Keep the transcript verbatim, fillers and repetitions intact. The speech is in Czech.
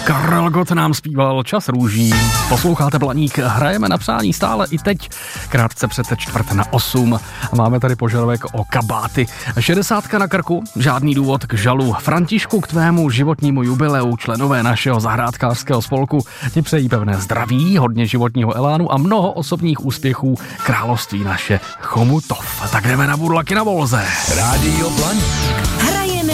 Karel Gott nám zpíval Čas růží. Posloucháte Blaník, hrajeme na přání stále i teď, krátce před čtvrt na osm. Máme tady požadavek o kabáty. Šedesátka na krku, žádný důvod k žalu. Františku, k tvému životnímu jubileu členové našeho zahrádkářského spolku ti přejí pevné zdraví, hodně životního elánu a mnoho osobních úspěchů království naše Chomutov. Tak jdeme na Burlaky na Volze. Rádio Blaník. Hraje